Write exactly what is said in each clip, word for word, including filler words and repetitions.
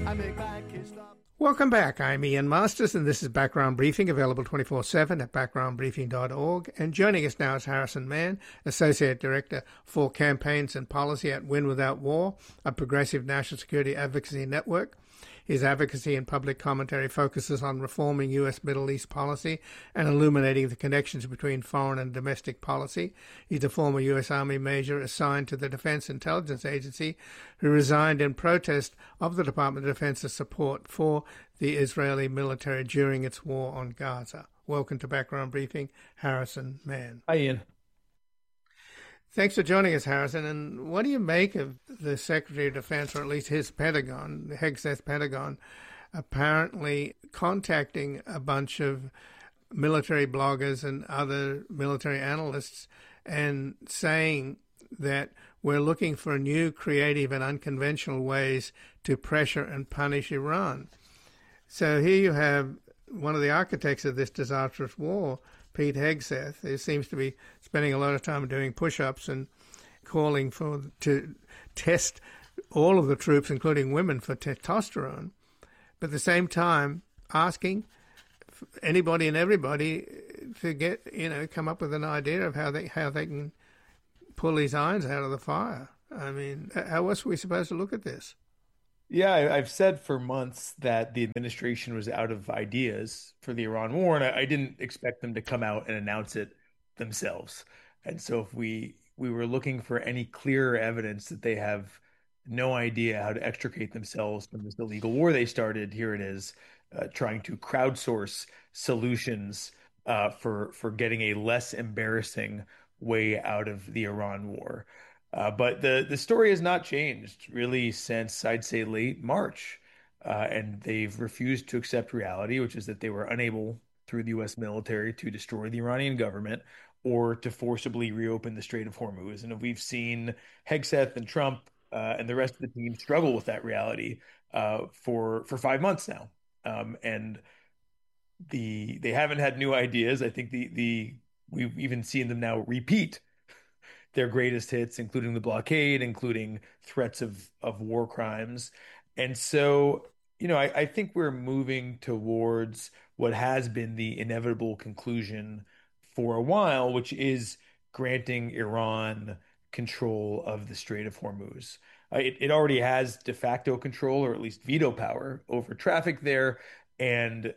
Welcome back. I'm Ian Masters, and this is Background Briefing, available twenty-four seven at background briefing dot org. And joining us now is Harrison Mann, Associate Director for Campaigns and Policy at Win Without War, a progressive national security advocacy network. His advocacy and public commentary focuses on reforming U S Middle East policy and illuminating the connections between foreign and domestic policy. He's a former U S Army major assigned to the Defense Intelligence Agency who resigned in protest of the Department of Defense's support for the Israeli military during its war on Gaza. Welcome to Background Briefing, Harrison Mann. Hi, Ian. Thanks for joining us, Harrison. And what do you make of the Secretary of Defense, or at least his Pentagon, the Hegseth Pentagon, apparently contacting a bunch of military bloggers and other military analysts and saying that we're looking for new, creative and unconventional ways to pressure and punish Iran? So here you have one of the architects of this disastrous war, Pete Hegseth, who seems to be spending a lot of time doing push-ups and calling for to test all of the troops, including women, for testosterone, but at the same time asking anybody and everybody to get, you know, come up with an idea of how they how they can pull these irons out of the fire. I mean, how else are we supposed to look at this? Yeah, I- I've said for months that the administration was out of ideas for the Iran war, and I, I didn't expect them to come out and announce it themselves. And so if we we were looking for any clearer evidence that they have no idea how to extricate themselves from this illegal war they started, here it is, uh, trying to crowdsource solutions uh, for for getting a less embarrassing way out of the Iran war. Uh, but the the story has not changed really since, I'd say, late March. Uh, and they've refused to accept reality, which is that they were unable through the U S military to destroy the Iranian government or to forcibly reopen the Strait of Hormuz. And we've seen Hegseth and Trump uh, and the rest of the team struggle with that reality uh, for for five months now. Um, and the they haven't had new ideas. I think the the we've even seen them now repeat their greatest hits, including the blockade, including threats of of war crimes. And so, you know, I, I think we're moving towards what has been the inevitable conclusion for a while, which is granting Iran control of the Strait of Hormuz. Uh, it, it already has de facto control, or at least veto power, over traffic there. And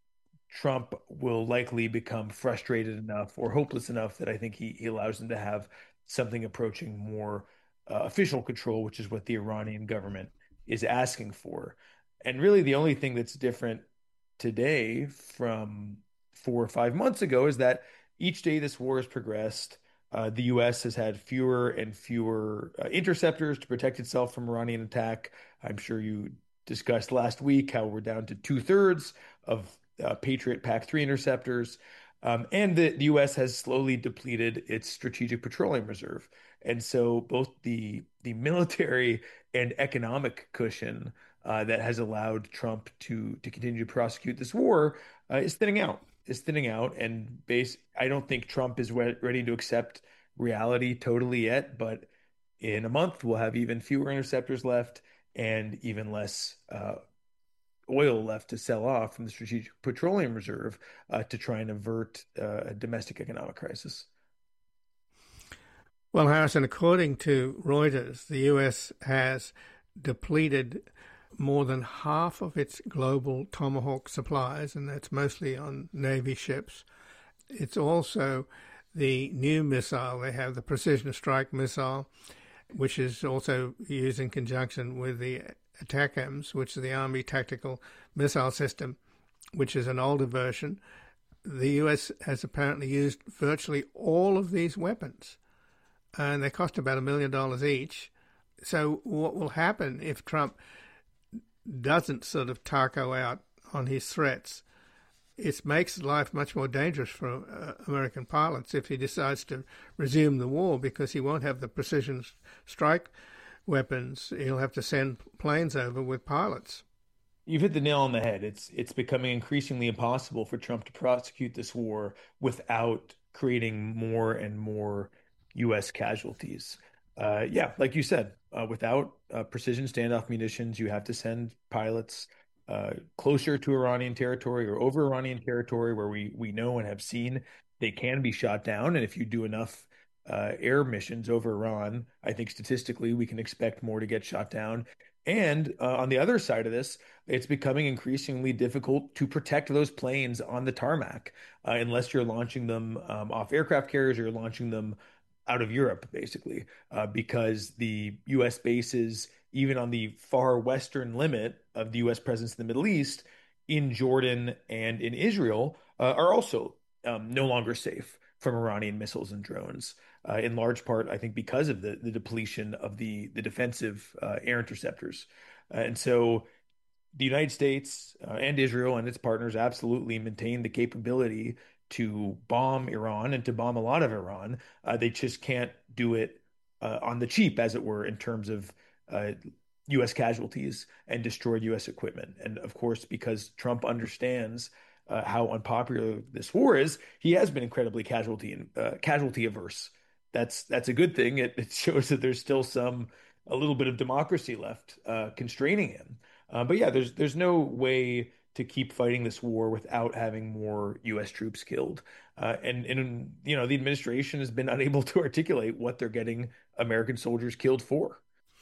Trump will likely become frustrated enough or hopeless enough that I think he, he allows them to have something approaching more uh, official control, which is what the Iranian government is asking for. And really, the only thing that's different today from four or five months ago is that each day this war has progressed, uh, the U S has had fewer and fewer uh, interceptors to protect itself from Iranian attack. I'm sure you discussed last week how we're down to two thirds of uh, Patriot P A C three interceptors. Um, and the, the U S has slowly depleted its strategic petroleum reserve. And so both the the military and economic cushion uh, that has allowed Trump to to continue to prosecute this war uh, is thinning out. Is thinning out, and base. I don't think Trump is re- ready to accept reality totally yet. But in a month, we'll have even fewer interceptors left and even less Uh, oil left to sell off from the strategic petroleum reserve uh, to try and avert uh, a domestic economic crisis. Well, Harrison, according to Reuters, the U S has depleted more than half of its global Tomahawk supplies, and that's mostly on Navy ships. It's also the new missile. They have the Precision Strike missile, which is also used in conjunction with the ATACMS, which is the Army Tactical Missile System, which is an older version. The U S has apparently used virtually all of these weapons, and they cost about a million dollars each. So what will happen if Trump doesn't sort of taco out on his threats? It makes life much more dangerous for uh, American pilots if he decides to resume the war, because he won't have the precision strike weapons. He'll have to send planes over with pilots. You've hit the nail on the head. It's it's becoming increasingly impossible for Trump to prosecute this war without creating more and more U S casualties. Uh, yeah, like you said, uh, without uh, precision standoff munitions, you have to send pilots uh, closer to Iranian territory or over Iranian territory where we we know and have seen they can be shot down. And if you do enough uh, air missions over Iran, I think statistically we can expect more to get shot down. And uh, on the other side of this, it's becoming increasingly difficult to protect those planes on the tarmac uh, unless you're launching them um, off aircraft carriers or you're launching them out of Europe, basically uh, because the U S bases, even on the far western limit of the U S presence in the Middle East, in Jordan and in Israel, uh, are also um, no longer safe from Iranian missiles and drones. Uh, in large part, I think, because of the, the depletion of the the defensive uh, air interceptors. Uh, and so the United States uh, and Israel and its partners absolutely maintain the capability to bomb Iran and to bomb a lot of Iran. Uh, they just can't do it uh, on the cheap, as it were, in terms of uh, U S casualties and destroyed U S equipment. And of course, because Trump understands uh, how unpopular this war is, he has been incredibly casualty and uh, casualty averse. That's that's a good thing. It, it shows that there's still some a little bit of democracy left uh, constraining him. Uh, but yeah, there's there's no way to keep fighting this war without having more U S troops killed. Uh, and and you know the administration has been unable to articulate what they're getting American soldiers killed for.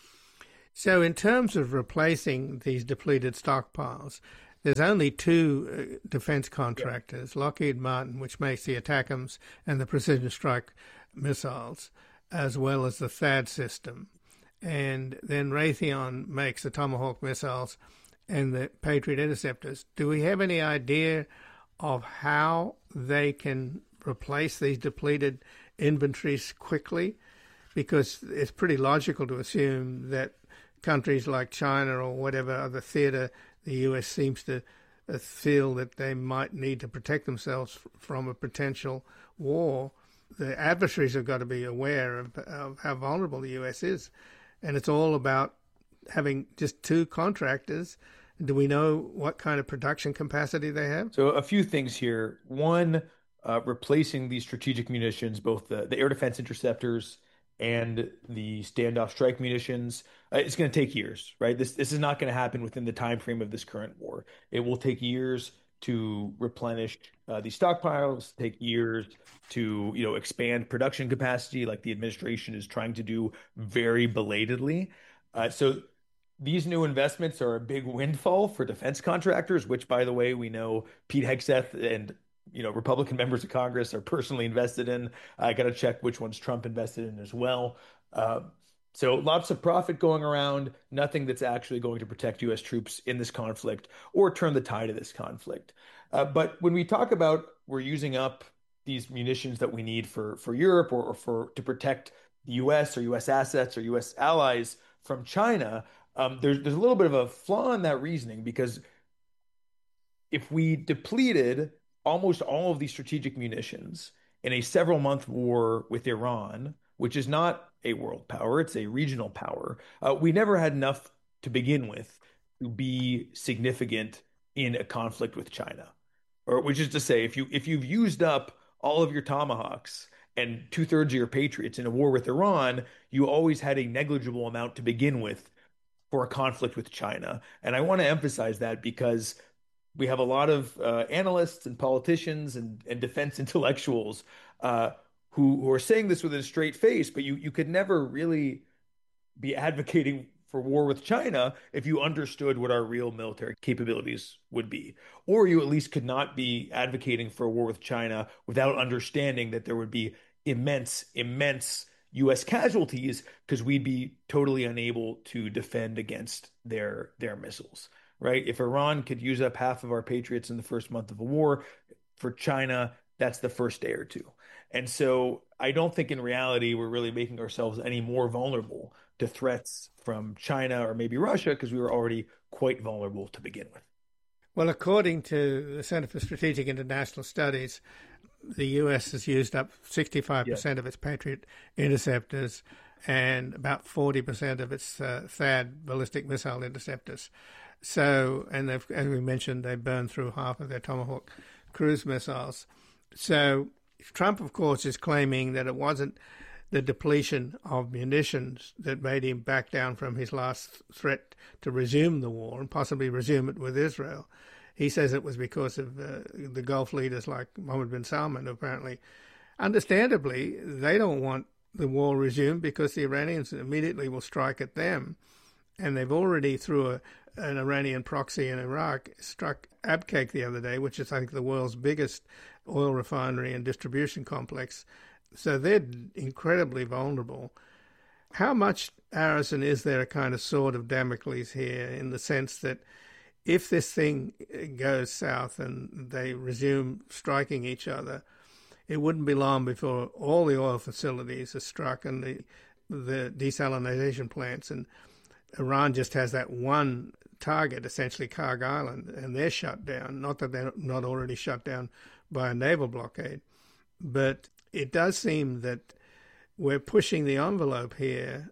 So, in terms of replacing these depleted stockpiles, there's only two uh, defense contractors, yeah. Lockheed Martin, which makes the ATACMS and the precision strike missiles, as well as the THAAD system. And then Raytheon makes the Tomahawk missiles and the Patriot interceptors. Do we have any idea of how they can replace these depleted inventories quickly? Because it's pretty logical to assume that countries like China or whatever other theater the U S seems to feel that they might need to protect themselves from a potential war, the adversaries have got to be aware of, of how vulnerable the U S is. And it's all about having just two contractors. Do we know what kind of production capacity they have? So a few things here. One, uh, replacing these strategic munitions, both the, the air defense interceptors and the standoff strike munitions, uh, it's going to take years, right? This this is not going to happen within the time frame of this current war. It will take years to replenish uh, these stockpiles, take years to you know expand production capacity, like the administration is trying to do very belatedly. Uh, so these new investments are a big windfall for defense contractors, which, by the way, we know Pete Hegseth and you know Republican members of Congress are personally invested in. I got to check which ones Trump invested in as well. Uh, so lots of profit going around, nothing that's actually going to protect U S troops in this conflict or turn the tide of this conflict. Uh, but when we talk about we're using up these munitions that we need for for Europe or, or for to protect the U S or U S assets or U S allies from China, um, there's there's a little bit of a flaw in that reasoning because if we depleted almost all of these strategic munitions in a several month war with Iran, which is not a world power, it's a regional power, uh, we never had enough to begin with to be significant in a conflict with China. Or which is to say, if you if you've used up all of your Tomahawks and two thirds of your Patriots in a war with Iran, you always had a negligible amount to begin with for a conflict with China. And I want to emphasize that because we have a lot of uh, analysts and politicians and, and defense intellectuals uh, who, who are saying this with a straight face, but you, you could never really be advocating for war with China if you understood what our real military capabilities would be. Or you at least could not be advocating for a war with China without understanding that there would be immense, immense U S casualties because we'd be totally unable to defend against their their missiles, right? If Iran could use up half of our Patriots in the first month of a war, for China, that's the first day or two. And so I don't think in reality we're really making ourselves any more vulnerable to threats from China or maybe Russia because we were already quite vulnerable to begin with. Well, according to the Center for Strategic International Studies, the U S has used up sixty-five percent yeah. of its Patriot interceptors and about forty percent of its uh, THAAD ballistic missile interceptors. So, and they've, as we mentioned, they burned through half of their Tomahawk cruise missiles. So Trump, of course, is claiming that it wasn't the depletion of munitions that made him back down from his last threat to resume the war and possibly resume it with Israel. He says it was because of uh, the Gulf leaders like Mohammed bin Salman, apparently. Understandably, they don't want the war resumed because the Iranians immediately will strike at them. And they've already, through a, an Iranian proxy in Iraq, struck Abqaiq the other day, which is, I think, the world's biggest oil refinery and distribution complex. So they're incredibly vulnerable. How much, Harrison, is there a kind of sword of Damocles here, in the sense that if this thing goes south and they resume striking each other, it wouldn't be long before all the oil facilities are struck and the the desalination plants, and Iran just has that one target, essentially Karg Island, and they're shut down. Not that they're not already shut down by a naval blockade, but it does seem that we're pushing the envelope here,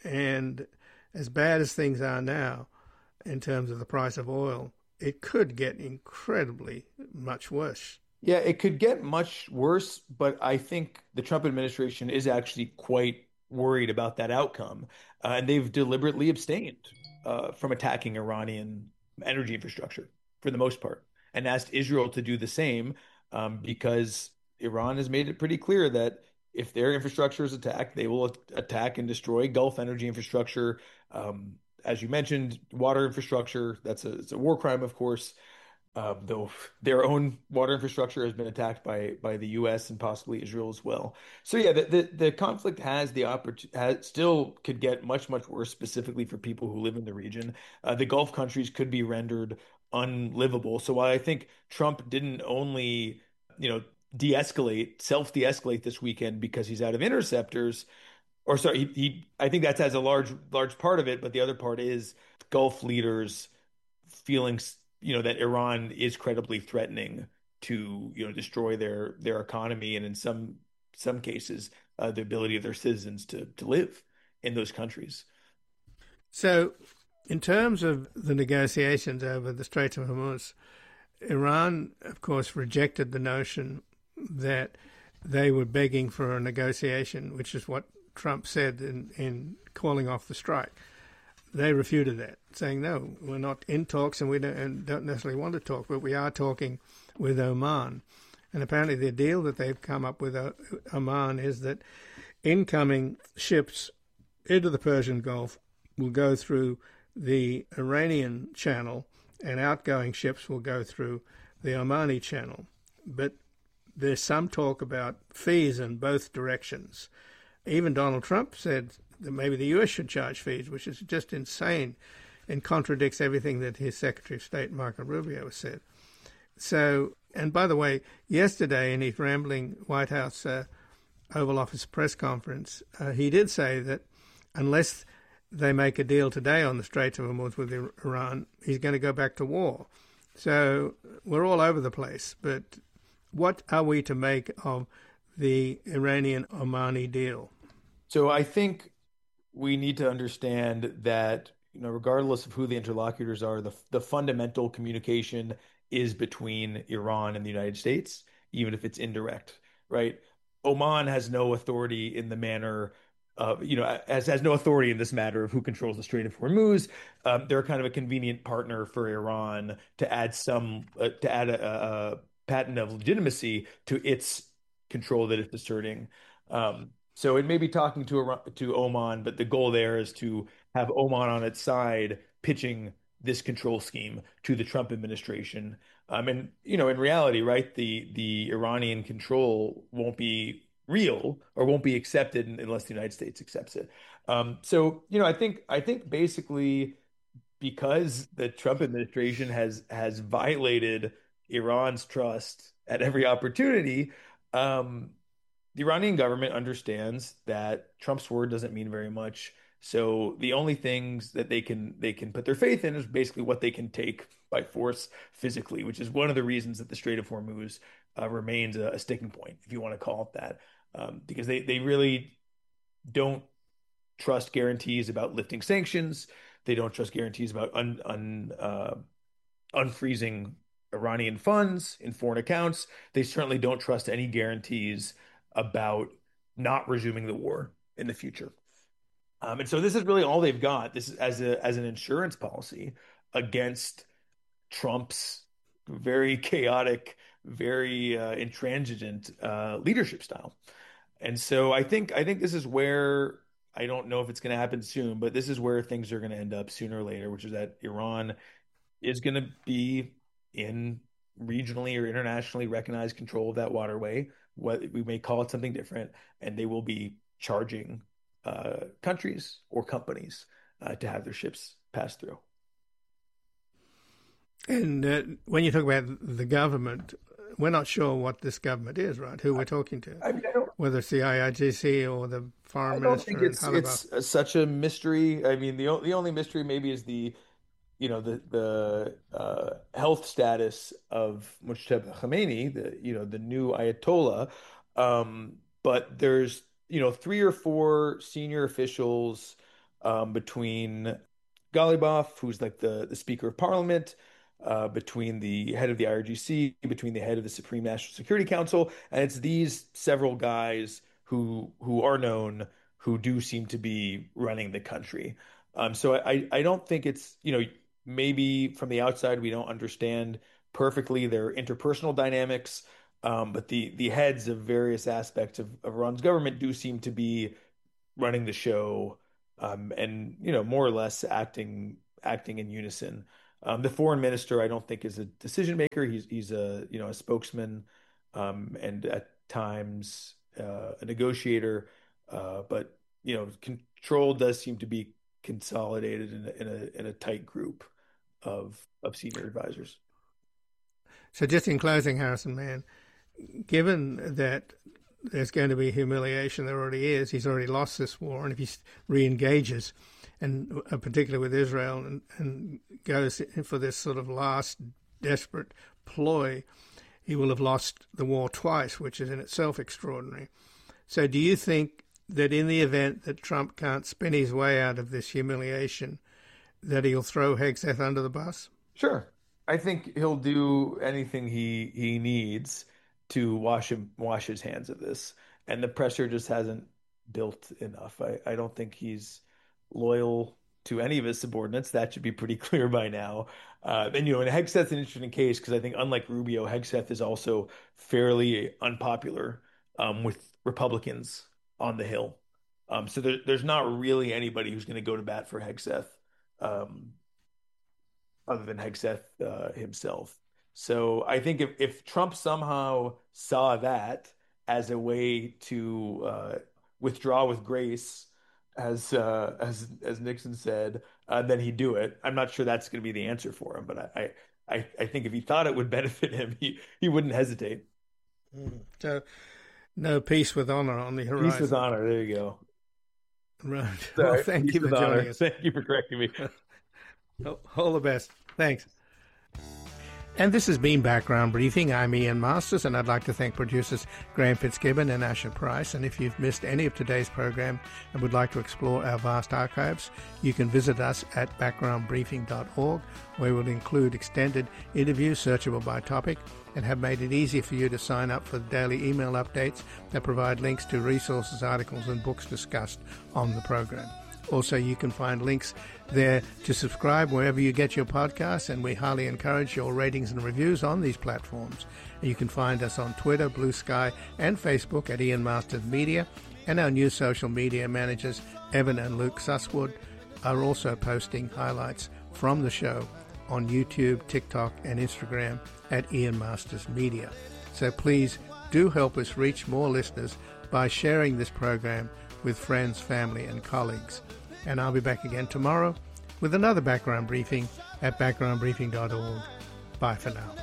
and as bad as things are now in terms of the price of oil, it could get incredibly much worse. Yeah, it could get much worse, but I think the Trump administration is actually quite worried about that outcome. Uh, and they've deliberately abstained uh, from attacking Iranian energy infrastructure for the most part, and asked Israel to do the same, um, because Iran has made it pretty clear that if their infrastructure is attacked, they will attack and destroy Gulf energy infrastructure. Um, as you mentioned, water infrastructure, that's a, it's a war crime, of course. Um, though their own water infrastructure has been attacked by by the U S and possibly Israel as well. So yeah, the the, the conflict has the opportunity, has, still could get much much worse, specifically for people who live in the region. Uh, the Gulf countries could be rendered unlivable. So while I think Trump didn't only, you know, de-escalate, self de-escalate this weekend because he's out of interceptors, or sorry, he, he I think that has a large large part of it, but the other part is Gulf leaders feeling, you know, that Iran is credibly threatening to, you know, destroy their their economy, and in some some cases, uh, the ability of their citizens to to live in those countries. So, in terms of the negotiations over the Straits of Hormuz, Iran, of course, rejected the notion that they were begging for a negotiation, which is what Trump said in, in calling off the strike. They refuted that, saying, no, we're not in talks and we don't, and don't necessarily want to talk, but we are talking with Oman. And apparently the deal that they've come up with Oman is that incoming ships into the Persian Gulf will go through the Iranian channel and outgoing ships will go through the Omani channel. But there's some talk about fees in both directions. Even Donald Trump said that maybe the U S should charge fees, which is just insane and contradicts everything that his Secretary of State, Marco Rubio, said. So, and by the way, yesterday in his rambling White House uh, Oval Office press conference, uh, he did say that unless they make a deal today on the Straits of Hormuz with Iran, he's going to go back to war. So we're all over the place. But what are we to make of the Iranian-Omani deal? So I think we need to understand that, you know, regardless of who the interlocutors are, the the fundamental communication is between Iran and the United States, even if it's indirect, right? Oman has no authority in the manner of, you know, has, has no authority in this matter of who controls the Strait of Hormuz. Um, they're kind of a convenient partner for Iran to add some, uh, to add a, a patent of legitimacy to its control that it's asserting. Um, so it may be talking to Iran, to Oman, but the goal there is to have Oman on its side pitching this control scheme to the Trump administration. Um, and, you know, in reality, right, the the Iranian control won't be real or won't be accepted unless the United States accepts it. Um, so, you know, I think I think basically because the Trump administration has has violated Iran's trust at every opportunity, um, the Iranian government understands that Trump's word doesn't mean very much. So the only things that they can they can put their faith in is basically what they can take by force physically, which is one of the reasons that the Strait of Hormuz uh, remains a, a sticking point, if you want to call it that, um, because they they really don't trust guarantees about lifting sanctions. They don't trust guarantees about un, un, uh, unfreezing Iranian funds in foreign accounts. They certainly don't trust any guarantees about not resuming the war in the future. Um, and so this is really all they've got. This is as a as an insurance policy against Trump's very chaotic, very uh, intransigent uh, leadership style. And so I think I think this is where I don't know if it's going to happen soon, but this is where things are going to end up sooner or later, which is that Iran is going to be in regionally or internationally recognized control of that waterway. What we may call it something different, and they will be charging uh, countries or companies uh, to have their ships pass through. And uh, when you talk about the government, we're not sure what this government is, right? Who we're talking to, I mean, I don't, whether it's the I R G C or the foreign I don't minister think in it's Halabah. it's such a mystery. I mean, the o- the only mystery maybe is the you know the the uh, health status of Mujtaba Khamenei, the you know the new Ayatollah. Um, but there's you know three or four senior officials um, between Ghalibaf, who's like the the Speaker of Parliament, uh, between the head of the I R G C, between the head of the Supreme National Security Council, and it's these several guys who who are known who do seem to be running the country. Um, so I I don't think it's you know maybe from the outside we don't understand perfectly their interpersonal dynamics, um, but the the heads of various aspects of, of Iran's government do seem to be running the show, um, and you know more or less acting acting in unison. Um, the foreign minister, I don't think, is a decision maker. He's he's a you know a spokesman, um, and at times uh, a negotiator. Uh, but you know, control does seem to be consolidated in a, in a in a tight group of of senior advisors. So just in closing, Harrison Mann, given that there's going to be humiliation, there already is, he's already lost this war, and if he re-engages, and uh, particularly with Israel, and, and goes for this sort of last desperate ploy, he will have lost the war twice, which is in itself extraordinary. So do you think that in the event that Trump can't spin his way out of this humiliation, that he'll throw Hegseth under the bus? Sure. I think he'll do anything he he needs to wash him wash his hands of this. And the pressure just hasn't built enough. I, I don't think he's loyal to any of his subordinates. That should be pretty clear by now. Uh, and you know, and Hegseth's an interesting case because I think unlike Rubio, Hegseth is also fairly unpopular um, with Republicans on the Hill. Um, so there, there's not really anybody who's going to go to bat for Hegseth. Um, other than Hegseth uh, himself. So I think if, if Trump somehow saw that as a way to uh, withdraw with grace, as uh, as as Nixon said, uh, then he'd do it. I'm not sure that's going to be the answer for him, but I, I I think if he thought it would benefit him, he he wouldn't hesitate. Mm. So no peace with honor on the horizon. Peace with honor. There you go. Right. Sorry, well, thank you for joining honor. us. Thank you for correcting me. All the best. Thanks. And this has been Background Briefing. I'm Ian Masters, and I'd like to thank producers Graham Fitzgibbon and Asher Price. And if you've missed any of today's program and would like to explore our vast archives, you can visit us at background briefing dot org, where we'll include extended interviews searchable by topic and have made it easy for you to sign up for the daily email updates that provide links to resources, articles, and books discussed on the program. Also, you can find links there to subscribe wherever you get your podcasts, and we highly encourage your ratings and reviews on these platforms. And you can find us on Twitter, Blue Sky, and Facebook at Ian Masters Media, and our new social media managers, Evan and Luke Susswood, are also posting highlights from the show on YouTube, TikTok, and Instagram at Ian Masters Media. So please do help us reach more listeners by sharing this program with friends, family, and colleagues. And I'll be back again tomorrow with another background briefing at background briefing dot org. Bye for now.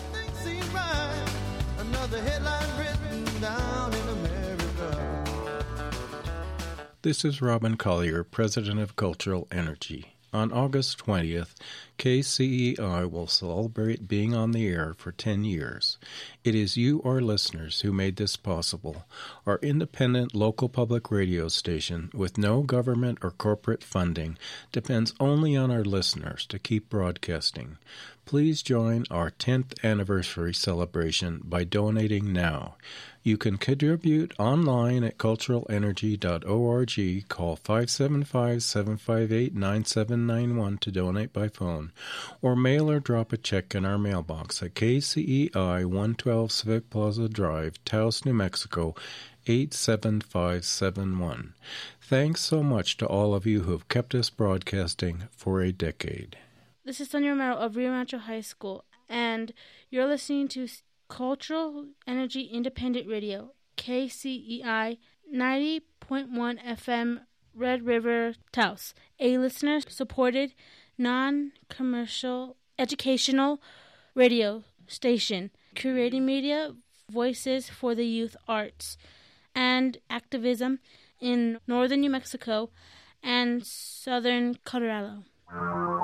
This is Robin Collier, President of Cultural Energy. On August twentieth, K C E I will celebrate being on the air for ten years. It is you, our listeners, who made this possible. Our independent local public radio station, with no government or corporate funding, depends only on our listeners to keep broadcasting. Please join our tenth anniversary celebration by donating now. You can contribute online at cultural energy dot org. Call five seven five, seven five eight, nine seven nine one to donate by phone, or mail or drop a check in our mailbox at K C E I, one twelve Civic Plaza Drive, Taos, New Mexico, eight seven five seven one. Thanks so much to all of you who have kept us broadcasting for a decade. This is Sonia Romero of Rio Rancho High School, and you're listening to Cultural Energy Independent Radio, K C E I ninety point one F M, Red River, Taos, a listener-supported, non-commercial, educational radio station, creating media, voices for the youth arts, and activism in northern New Mexico and southern Colorado.